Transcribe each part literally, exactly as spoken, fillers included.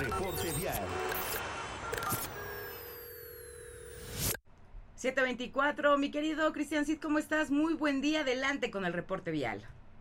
Reporte Vial. siete veinticuatro, mi querido Cristian Cid, ¿cómo estás? Muy buen día, adelante con el reporte vial.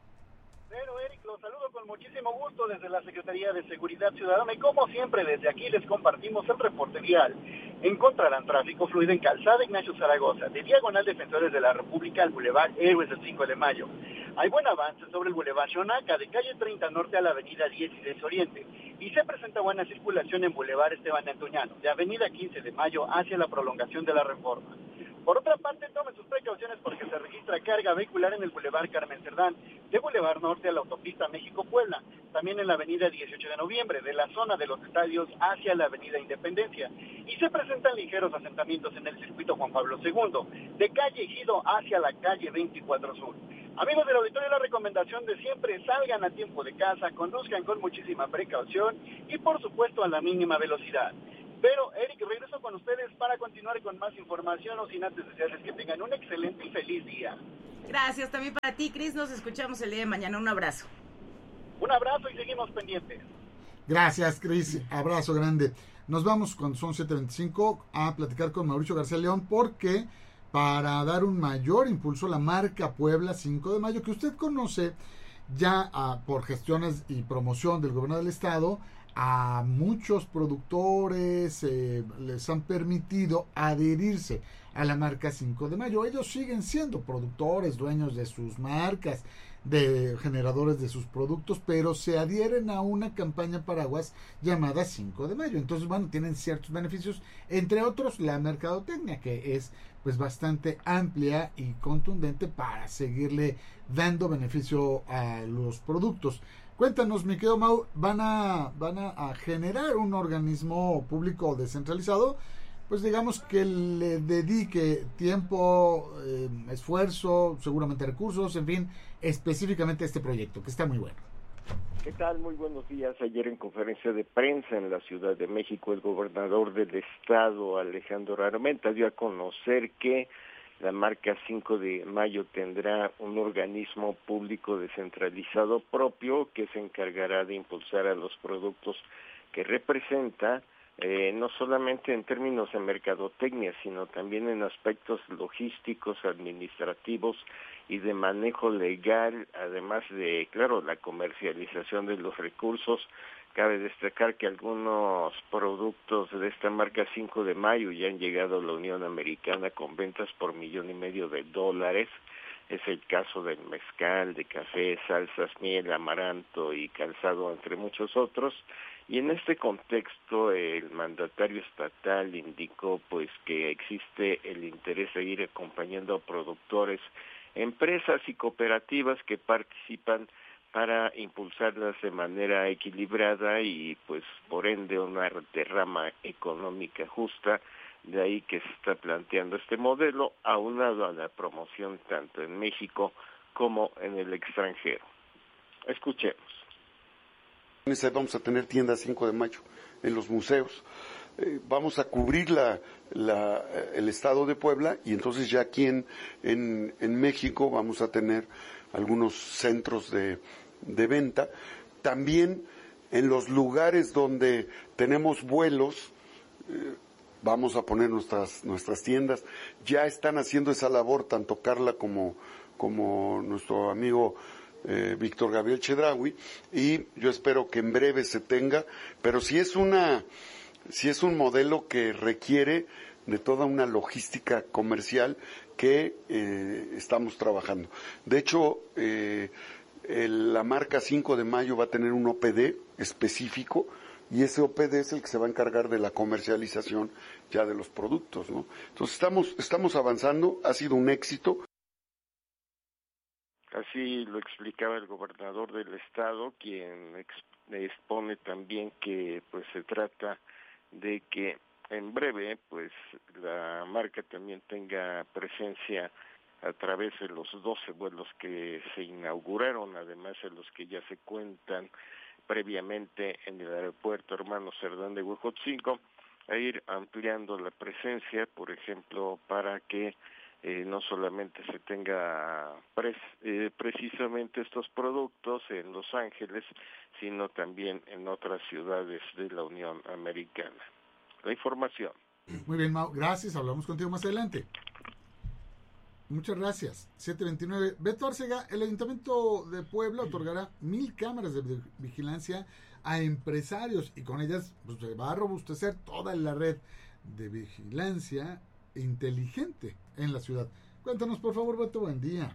Pero Eric, los saludo con muchísimo gusto desde la Secretaría de Seguridad Ciudadana y como siempre desde aquí les compartimos el reporte vial. Encontrarán tráfico fluido en Calzada Ignacio Zaragoza, de Diagonal Defensores de la República al Boulevard Héroes del cinco de mayo. Hay buen avance sobre el Boulevard Xonaca, de calle treinta Norte a la avenida dieciséis Oriente. Y se presenta buena circulación en Boulevard Esteban Antuñano, de avenida quince de mayo hacia la prolongación de la Reforma. Por otra parte, tomen sus precauciones porque se registra carga vehicular en el Boulevard Carmen Cerdán, de Boulevard Norte a la autopista México-Puebla, también en la avenida dieciocho de noviembre, de la zona de los estadios hacia la avenida Independencia. Y se presentan ligeros asentamientos en el circuito Juan Pablo segundo, de calle Ejido hacia la calle veinticuatro Sur. Amigos del auditorio, la recomendación de siempre: salgan a tiempo de casa, conduzcan con muchísima precaución y por supuesto a la mínima velocidad. Pero, Eric, regreso con ustedes para continuar con más información, o sin antes desearles que tengan un excelente y feliz día. Gracias también para ti, Cris. Nos escuchamos el día de mañana. Un abrazo. Un abrazo y seguimos pendientes. Gracias, Cris. Abrazo grande. Nos vamos, cuando son siete veinticinco, a platicar con Mauricio García León, porque para dar un mayor impulso a la marca Puebla cinco de mayo, que usted conoce ya ah, por gestiones y promoción del gobierno del estado, a muchos productores eh, les han permitido adherirse a la marca cinco de mayo. Ellos siguen siendo productores, dueños de sus marcas, de generadores de sus productos, pero se adhieren a una campaña paraguas llamada cinco de mayo. Entonces, bueno, tienen ciertos beneficios, entre otros la mercadotecnia, que es pues bastante amplia y contundente para seguirle dando beneficio a los productos. Cuéntanos, mi querido Mau, ¿van a, van a, a generar un organismo público descentralizado? Pues digamos que le dedique tiempo, eh, esfuerzo, seguramente recursos, en fin, específicamente a este proyecto, que está muy bueno. ¿Qué tal? Muy buenos días. Ayer en conferencia de prensa en la Ciudad de México, el gobernador del estado, Alejandro Armenta, dio a conocer que la marca cinco de mayo tendrá un organismo público descentralizado propio que se encargará de impulsar a los productos que representa, eh, no solamente en términos de mercadotecnia, sino también en aspectos logísticos, administrativos y de manejo legal, además de, claro, la comercialización de los recursos. Cabe destacar que algunos productos de esta marca cinco de mayo ya han llegado a la Unión Americana con ventas por millón y medio de dólares. Es el caso del mezcal, de café, salsas, miel, amaranto y calzado, entre muchos otros. Y en este contexto, el mandatario estatal indicó pues que existe el interés de ir acompañando a productores, empresas y cooperativas que participan para impulsarlas de manera equilibrada y pues por ende una derrama económica justa. De ahí que se está planteando este modelo, aunado a la promoción tanto en México como en el extranjero. Escuchemos. Vamos a tener tiendas cinco de mayo en los museos. Eh, vamos a cubrir la, la, el estado de Puebla y entonces ya aquí en, en, en México vamos a tener algunos centros de, de venta. También en los lugares donde tenemos vuelos, eh, vamos a poner nuestras nuestras tiendas. Ya están haciendo esa labor tanto Carla como, como nuestro amigo eh, Víctor Gabriel Chedraui, y yo espero que en breve se tenga, pero si es una si es un modelo que requiere de toda una logística comercial que eh, estamos trabajando. De hecho, eh, el, la marca cinco de mayo va a tener un O P D específico, y ese O P D es el que se va a encargar de la comercialización ya de los productos, ¿no? Entonces estamos estamos avanzando, ha sido un éxito. Así lo explicaba el gobernador del estado, quien ex- expone también que pues se trata de que en breve pues la marca también tenga presencia a través de los doce vuelos que se inauguraron, además de los que ya se cuentan previamente en el aeropuerto Hermano Cerdán de Huejotzingo, a ir ampliando la presencia, por ejemplo, para que eh, no solamente se tenga pres, eh, precisamente estos productos en Los Ángeles, sino también en otras ciudades de la Unión Americana. La información. Muy bien, Mau, gracias, hablamos contigo más adelante. Muchas gracias. siete veintinueve. Beto Arcega, el Ayuntamiento de Puebla otorgará mil cámaras de vigilancia a empresarios y con ellas pues, se va a robustecer toda la red de vigilancia inteligente en la ciudad. Cuéntanos, por favor, Beto, buen día.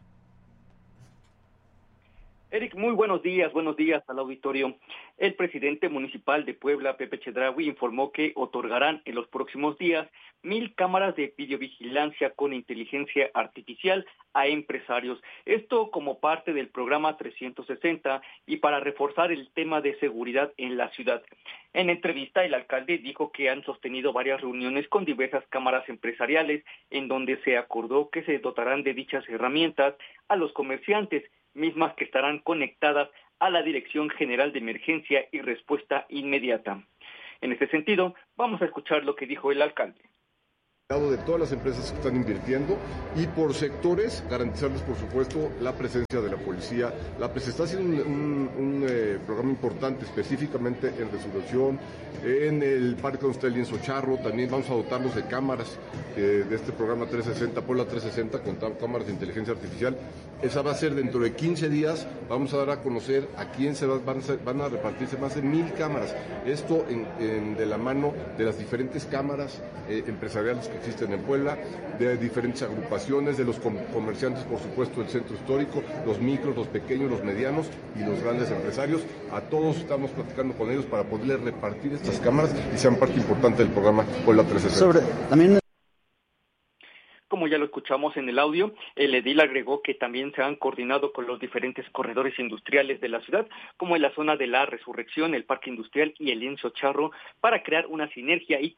Eric, muy buenos días, buenos días al auditorio. El presidente municipal de Puebla, Pepe Chedraui, informó que otorgarán en los próximos días mil cámaras de videovigilancia con inteligencia artificial a empresarios. Esto como parte del programa trescientos sesenta y para reforzar el tema de seguridad en la ciudad. En entrevista, el alcalde dijo que han sostenido varias reuniones con diversas cámaras empresariales en donde se acordó que se dotarán de dichas herramientas a los comerciantes, mismas que estarán conectadas a la Dirección General de Emergencia y Respuesta Inmediata. En este sentido, vamos a escuchar lo que dijo el alcalde. De todas las empresas que están invirtiendo y por sectores garantizarles por supuesto la presencia de la policía. La se está haciendo un, un, un eh, programa importante específicamente en Resurrección, en el parque donde está el lienzo charro. También vamos a dotarnos de cámaras eh, de este programa trescientos sesenta, Puebla trescientos sesenta, con cámaras de inteligencia artificial. Esa va a ser dentro de quince días. Vamos a dar a conocer a quién se va, van, a, van a repartirse más de mil cámaras. Esto en, en, de la mano de las diferentes cámaras eh, empresariales que existen en Puebla, de diferentes agrupaciones, de los com comerciantes, por supuesto, del centro histórico, los micros, los pequeños, los medianos y los grandes empresarios. A todos estamos platicando con ellos para poderles repartir estas cámaras y sean parte importante del programa Puebla trescientos sesenta. Sobre, también... Como ya lo escuchamos en el audio, el edil agregó que también se han coordinado con los diferentes corredores industriales de la ciudad, como en la zona de la Resurrección, el Parque Industrial y el Lienzo Charro, para crear una sinergia y